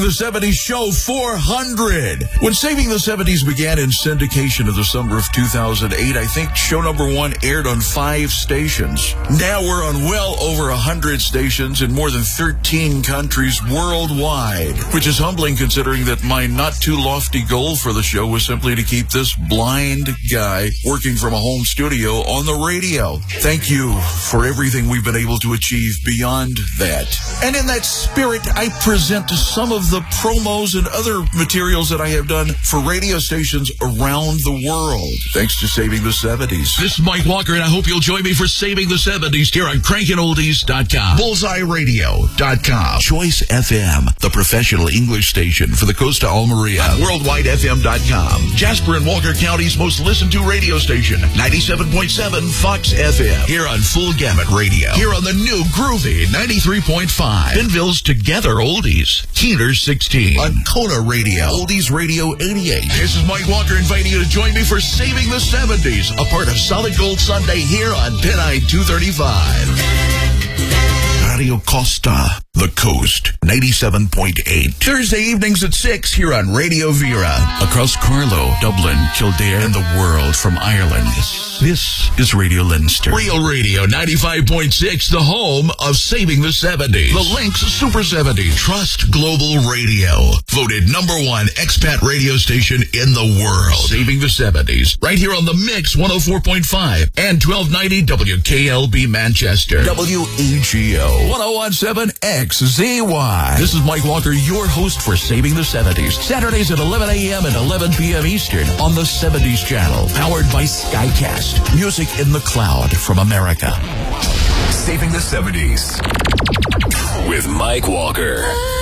The 70s Show 400. When Saving the 70s began in syndication in the summer of 2008, I think show number 1 aired on 5 stations. Now we're on well over 100 stations in more than 13 countries worldwide, which is humbling considering that my not too lofty goal for the show was simply to keep this blind guy working from a home studio on the radio. Thank you for everything we've been able to achieve beyond that. And in that spirit, I present some of the promos and other materials that I have done for radio stations around the world, thanks to Saving the 70s. This is Mike Walker, and I hope you'll join me for Saving the 70s here on crankinoldies.com, bullseyeradio.com, Choice FM, the professional English station for the Costa Almeria, worldwidefm.com, Jasper and Walker County's most listened to radio station, 97.7 Fox FM, here on Full Gamut Radio, here on the new groovy 93.5, Benville's Together Oldies, Keener 16, on Kona Radio, Oldies Radio 88. This is Mike Walker inviting you to join me for Saving the 70s, a part of Solid Gold Sunday here on Pennine 235. Radio Costa, the Coast, 97.8. Thursday evenings at 6 here on Radio Vera. Across Carlow, Dublin, Kildare, and the world from Ireland. This is Radio Leinster. Real Radio 95.6, the home of Saving the 70s. The Lynx Super 70, Trust Global Radio. Voted #1 expat radio station in the world. Saving the 70s. Right here on the Mix 104.5 and 1290 WKLB Manchester. WEGO 1017 XZY. This is Mike Walker, your host for Saving the 70s. Saturdays at 11 a.m. and 11 p.m. Eastern on the 70s channel. Powered by Skycast. Music in the cloud from America. Saving the 70s with Mike Walker.